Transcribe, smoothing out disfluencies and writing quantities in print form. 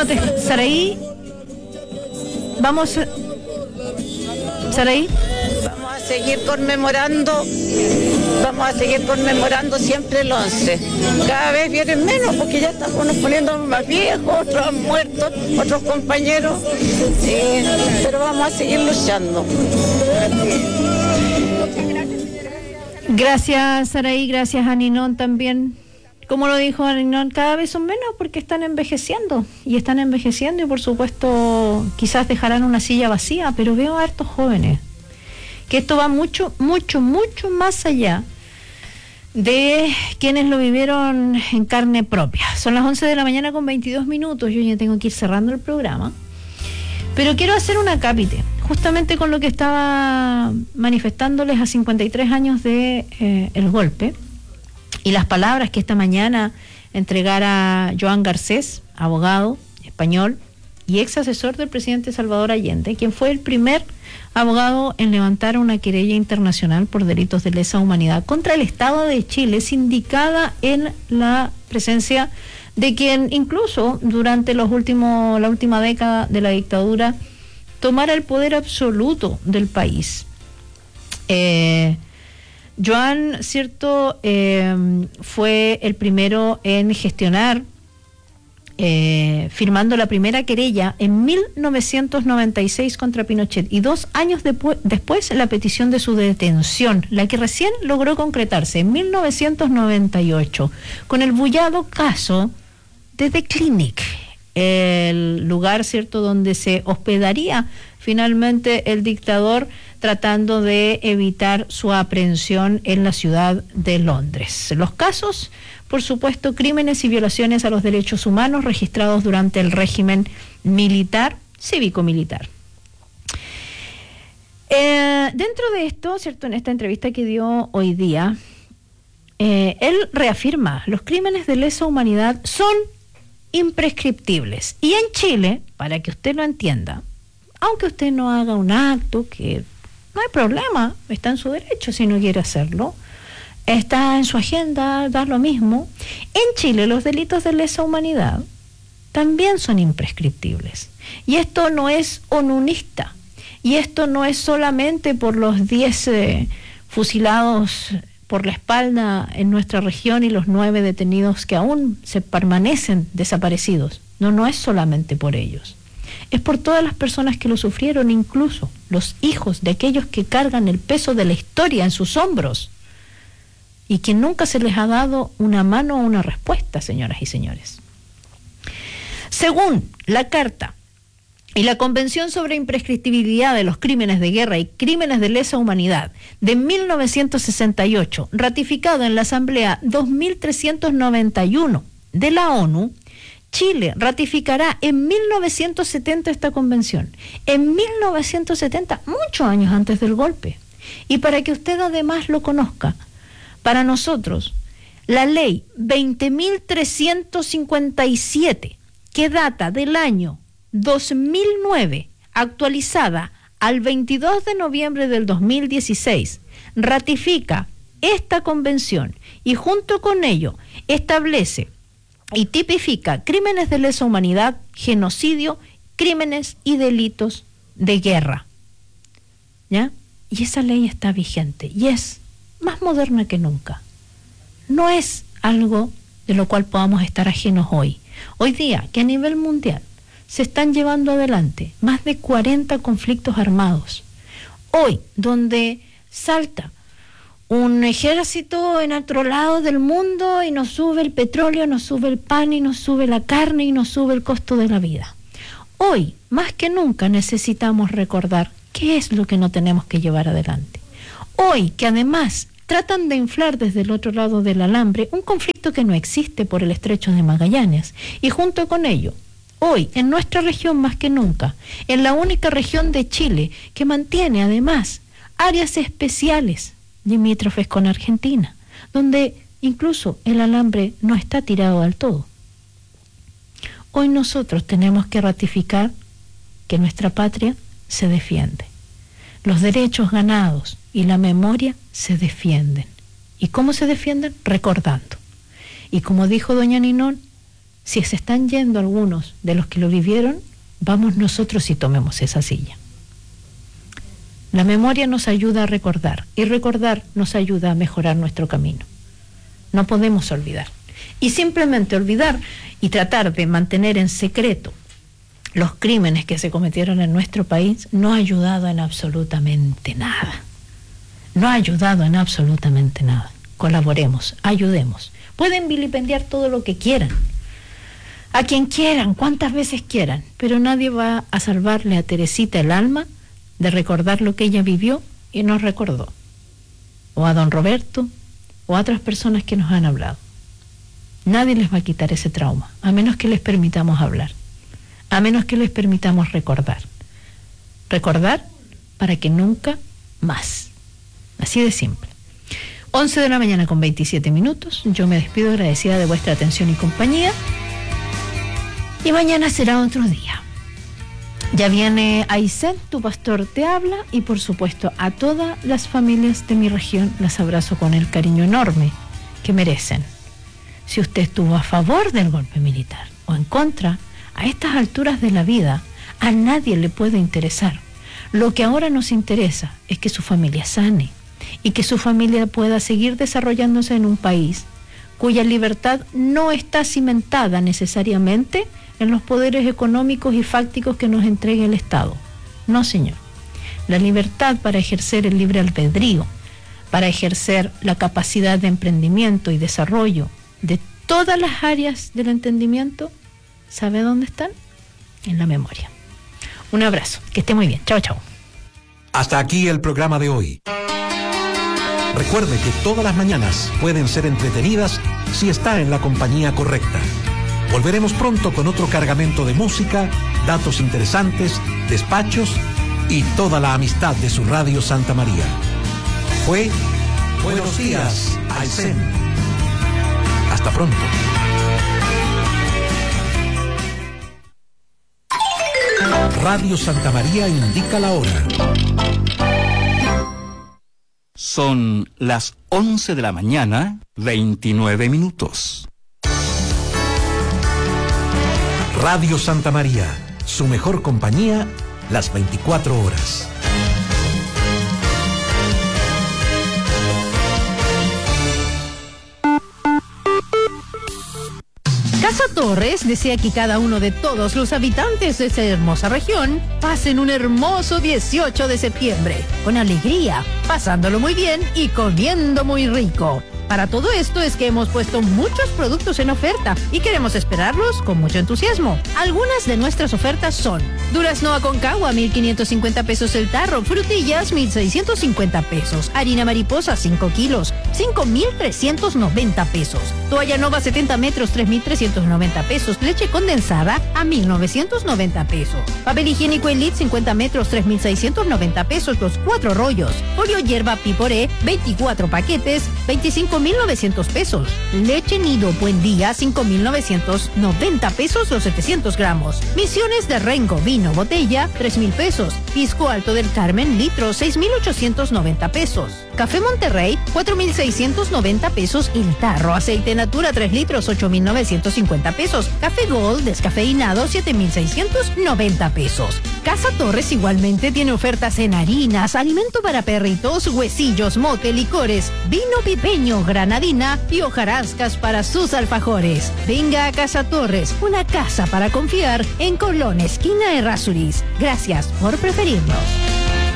Saraí, Saraí. Vamos a seguir conmemorando siempre el 11. Cada vez vienen menos porque ya estamos nos poniendo más viejos, otros han muerto, otros compañeros, pero vamos a seguir luchando. Gracias, Saraí, gracias a Ninón también. Como lo dijo Ninón, cada vez son menos porque están envejeciendo y por supuesto quizás dejarán una silla vacía, pero veo a hartos jóvenes que esto va mucho más allá de quienes lo vivieron en carne propia. Son las 11 de la mañana con 22 minutos, yo ya tengo que ir cerrando el programa, pero quiero hacer un acápite justamente con lo que estaba manifestándoles a 53 años de el golpe y las palabras que esta mañana entregara Joan Garcés, abogado español y ex asesor del presidente Salvador Allende, quien fue el primer abogado en levantar una querella internacional por delitos de lesa humanidad contra el Estado de Chile, sindicada en la presencia de quien incluso durante la última década de la dictadura tomara el poder absoluto del país. Joan, cierto, fue el primero en gestionar, firmando la primera querella en 1996 contra Pinochet y 2 años después la petición de su detención, la que recién logró concretarse en 1998 con el bullado caso de The Clinic, el lugar, cierto, donde se hospedaría finalmente el dictador, tratando de evitar su aprehensión en la ciudad de Londres. Los casos, por supuesto, crímenes y violaciones a los derechos humanos registrados durante el régimen militar, cívico-militar. Dentro de esto, cierto, en esta entrevista que dio hoy día, él reafirma: los crímenes de lesa humanidad son imprescriptibles. Y en Chile, para que usted lo entienda, aunque usted no haga un acto, que no hay problema, está en su derecho si no quiere hacerlo, está en su agenda, da lo mismo. En Chile los delitos de lesa humanidad también son imprescriptibles. Y esto no es onunista, y esto no es solamente por los 10 fusilados por la espalda en nuestra región y los 9 detenidos que aún se permanecen desaparecidos. No es solamente por ellos. Es por todas las personas que lo sufrieron, incluso los hijos de aquellos que cargan el peso de la historia en sus hombros y que nunca se les ha dado una mano o una respuesta, señoras y señores. Según la Carta y la Convención sobre Imprescriptibilidad de los Crímenes de Guerra y Crímenes de Lesa Humanidad de 1968, ratificado en la Asamblea 2391 de la ONU, Chile ratificará en 1970 esta convención. En 1970, muchos años antes del golpe. Y para que usted además lo conozca, para nosotros, la ley 20.357, que data del año 2009, actualizada al 22 de noviembre del 2016, ratifica esta convención y junto con ello establece y tipifica crímenes de lesa humanidad, genocidio, crímenes y delitos de guerra. ¿Ya? Y esa ley está vigente y es más moderna que nunca. No es algo de lo cual podamos estar ajenos hoy. Hoy día, que a nivel mundial se están llevando adelante más de 40 conflictos armados. Hoy, donde salta un ejército en otro lado del mundo y nos sube el petróleo, nos sube el pan y nos sube la carne y nos sube el costo de la vida. Hoy, más que nunca, necesitamos recordar qué es lo que no tenemos que llevar adelante. Hoy, que además tratan de inflar desde el otro lado del alambre un conflicto que no existe por el estrecho de Magallanes, y junto con ello, hoy, en nuestra región más que nunca, en la única región de Chile que mantiene además áreas especiales limítrofes con Argentina, donde incluso el alambre no está tirado del todo. Hoy nosotros tenemos que ratificar que nuestra patria se defiende. Los derechos ganados y la memoria se defienden. ¿Y cómo se defienden? Recordando. Y como dijo doña Ninón, Si se están yendo algunos de los que lo vivieron, vamos nosotros y tomemos esa silla. La memoria nos ayuda a recordar, y recordar nos ayuda a mejorar nuestro camino. No podemos olvidar. Y simplemente olvidar y tratar de mantener en secreto los crímenes que se cometieron en nuestro país no ha ayudado en absolutamente nada. No ha ayudado en absolutamente nada. Colaboremos, ayudemos. Pueden vilipendiar todo lo que quieran, a quien quieran, cuantas veces quieran, pero nadie va a salvarle a Teresita el alma de recordar lo que ella vivió y nos recordó. O a don Roberto, o a otras personas que nos han hablado. Nadie les va a quitar ese trauma, a menos que les permitamos hablar, a menos que les permitamos recordar. Recordar para que nunca más. Así de simple. 11 de la mañana con 27 minutos. Yo me despido agradecida de vuestra atención y compañía. Y mañana será otro día. Ya viene Aysén, tu pastor te habla, y por supuesto a todas las familias de mi región las abrazo con el cariño enorme que merecen. Si usted estuvo a favor del golpe militar o en contra, a estas alturas de la vida, a nadie le puede interesar. Lo que ahora nos interesa es que su familia sane y que su familia pueda seguir desarrollándose en un país cuya libertad no está cimentada necesariamente en los poderes económicos y fácticos que nos entregue el Estado. No, señor. La libertad para ejercer el libre albedrío, para ejercer la capacidad de emprendimiento y desarrollo de todas las áreas del entendimiento, ¿sabe dónde están? En la memoria. Un abrazo, que esté muy bien. Chao, chao. Hasta aquí el programa de hoy. Recuerde que todas las mañanas pueden ser entretenidas si está en la compañía correcta. Volveremos pronto con otro cargamento de música, datos interesantes, despachos y toda la amistad de su Radio Santa María. Fue Buenos Días, Aysén. Hasta pronto. Radio Santa María indica la hora. Son las 11 de la mañana, 29 minutos. Radio Santa María, su mejor compañía, las 24 horas. Casa Torres desea que cada uno de todos los habitantes de esta hermosa región pasen un hermoso 18 de septiembre, con alegría, pasándolo muy bien y comiendo muy rico. Para todo esto es que hemos puesto muchos productos en oferta y queremos esperarlos con mucho entusiasmo. Algunas de nuestras ofertas son: durazno Aconcagua, 1.550 pesos el tarro; frutillas, 1.650 pesos; harina mariposa, 5 kilos, 5.390 pesos; toalla Nova 70 metros, 3.390 pesos; leche condensada a 1.990 pesos; papel higiénico Elite 50 metros, 3.690 pesos los 4 rollos; folio hierba Piporé, 24 paquetes, 25.900 pesos; leche Nido Buen Día, 5.990 pesos los 700 gramos; misiones de Rengo vino botella, 3.000 pesos; pisco Alto del Carmen litro, 6.890 pesos; café Monterrey, 4.690 pesos el tarro; aceite Natura 3 litros, 8.950 pesos; café Gold descafeinado, 7.690 pesos. Casa Torres igualmente tiene ofertas en harinas, alimento para perritos, huesillos, mote, licores, vino pipeño, granadina y hojarascas para sus alfajores. Venga a Casa Torres, una casa para confiar, en Colón, esquina Errázuriz. Gracias por preferirnos.